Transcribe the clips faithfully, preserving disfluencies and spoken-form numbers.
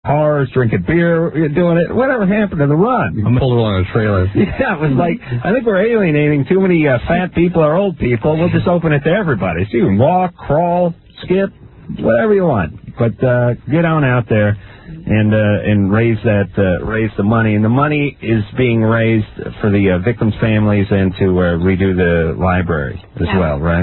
cars, drinking beer, doing it. Whatever happened to the run? I'm pulled along a trailer. Yeah, it was like, I think we're alienating too many uh, fat people or old people. We'll just open it to everybody. So you can walk, crawl, skip, whatever you want. But uh, get on out there and uh, and raise that uh, raise the money. And the money is being raised for the uh, victims' families and to uh, redo the library as yeah. well, right?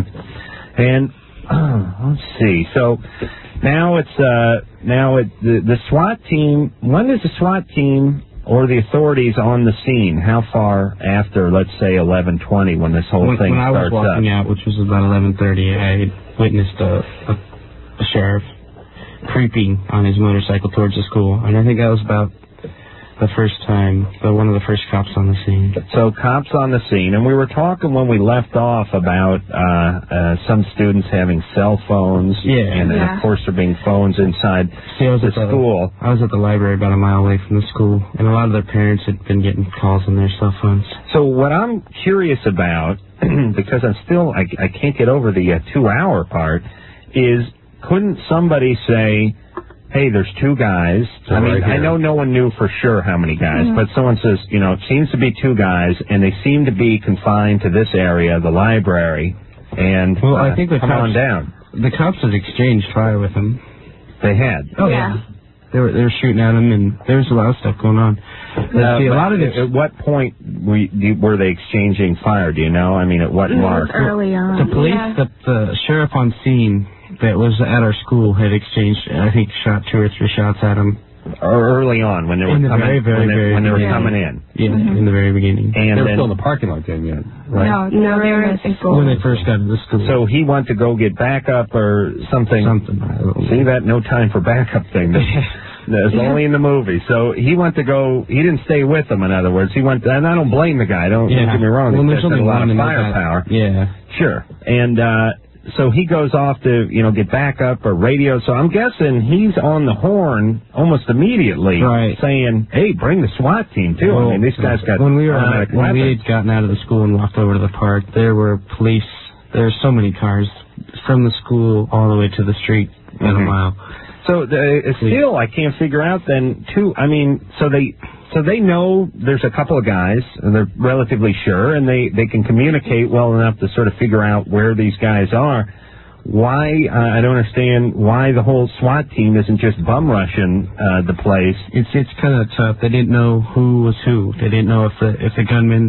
And uh, let's see. So now it's uh, now it the, the SWAT team. When is the SWAT team or the authorities on the scene? How far after, let's say, eleven twenty, when this whole when, thing when starts up? When I was walking up? out, which was about eleven thirty, I witnessed a, a, a sheriff creeping on his motorcycle towards the school, and I think that was about the first time, the, one of the first cops on the scene. So cops on the scene, and we were talking when we left off about uh, uh, some students having cell phones, yeah, and, yeah. and of course there being phones inside See, I was the at the school. I was at the library about a mile away from the school, and a lot of their parents had been getting calls on their cell phones. So what I'm curious about, because I'm still, I, I can't get over the uh, two-hour part, is couldn't somebody say, hey, there's two guys. I mean, right I know no one knew for sure how many guys, mm-hmm. but someone says, you know, it seems to be two guys, and they seem to be confined to this area, the library, and well, uh, I think the come cops, on down. The cops had exchanged fire with them. They had? Oh, yeah. yeah. They were, they were shooting at him, and there was a lot of stuff going on. Uh, see, a lot of it, at what point were, you, were they exchanging fire? Do you know? I mean, at what it mark? Early on. The police, yeah. the, the sheriff on scene that was at our school had exchanged, I think, shot two or three shots at him. Or early on, when they were in the coming, very, very, when they, very when they were beginning. coming in. Yeah, mm-hmm. in the very beginning. And they were then, still in the parking lot then yet, right? No, no, they were in school. When they first got to the school. So he went to go get backup or something. Something. See that no time for backup thing? That's yeah. only in the movie. So he went to go. He didn't stay with them. In other words, he went. And I don't blame the guy. Don't, yeah. don't get me wrong. Well, He's there's got only a lot of one firepower. Yeah. Sure. And uh, so he goes off to you know get backup or radio. So I'm guessing he's on the horn almost immediately, right. saying, "Hey, bring the SWAT team too." Well, I mean, these guys got when we were automatic when weapons. we had gotten out of the school and walked over to the park, there were police. There were so many cars from the school all the way to the street in mm-hmm. a mile. So the, still, I can't figure out then, too, I mean, so they so they know there's a couple of guys, and they're relatively sure, and they, they can communicate well enough to sort of figure out where these guys are. Why, uh, I don't understand why the whole SWAT team isn't just bum rushing uh, the place. It's it's kind of tough. They didn't know who was who. They didn't know if the, if the gunman...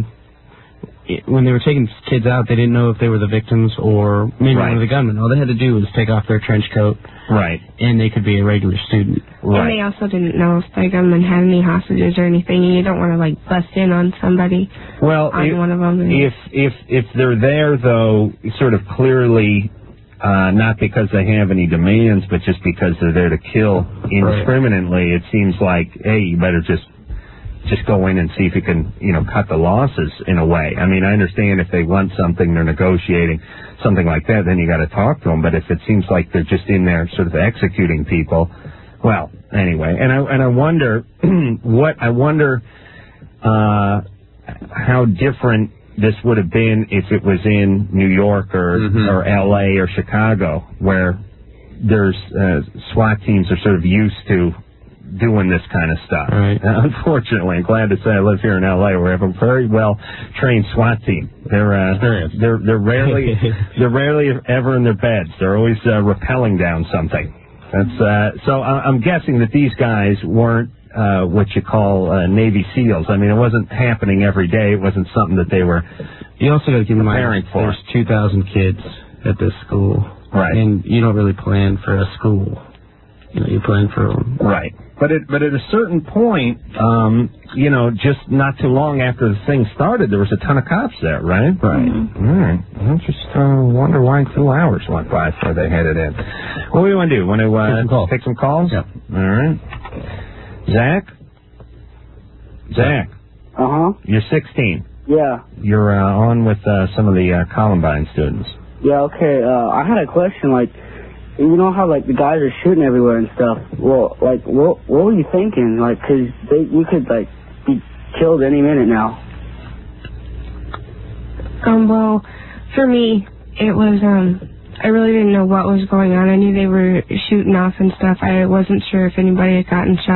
When they were taking kids out, they didn't know if they were the victims or maybe right. one of the gunmen. All they had to do was take off their trench coat, right, and they could be a regular student. Right. And they also didn't know if the gunman had any hostages or anything, and you don't want to, like, bust in on somebody. Well, on if, one of them. if, if, if they're there, though, sort of clearly... Uh, not because they have any demands, but just because they're there to kill indiscriminately, it seems like, hey, you better just just go in and see if you can, you know, cut the losses in a way. I mean, I understand if they want something, they're negotiating, something like that, then you got to talk to them. But if it seems like they're just in there sort of executing people, well, anyway. And I and I wonder what I wonder uh, how different this would have been if it was in New York or mm-hmm. or L A or Chicago, where there's uh, SWAT teams are sort of used to doing this kind of stuff. Right. Uh, unfortunately, I'm glad to say I live here in L A where we have a very well trained SWAT team. They're uh, they're they're rarely they're rarely ever in their beds. They're always uh, rappelling down something. That's uh, so I- I'm guessing that these guys weren't uh, what you call uh, Navy SEALs. I mean, it wasn't happening every day. It wasn't something that they were. You also got to keep in mind for. There's two thousand kids at this school, right? And you don't really plan for a school. You know, you plan for them, right? But it, but at a certain point, um, you know, just not too long after the thing started, there was a ton of cops there, right? Right. Mm-hmm. All right. I just uh, wonder why two hours went by before they headed in. What do you want to do? Want to uh, take, some take some calls? Yep. All right. Zach? Zach? Uh-huh. You're sixteen. Yeah. You're uh, on with uh, some of the uh, Columbine students. Yeah, okay. Uh, I had a question, like, you know how, like, the guys are shooting everywhere and stuff? Well, like, what what were you thinking? Like, because you could, like, be killed any minute now. Um, well, for me, it was, um, I really didn't know what was going on. I knew they were shooting off and stuff. I wasn't sure if anybody had gotten shot.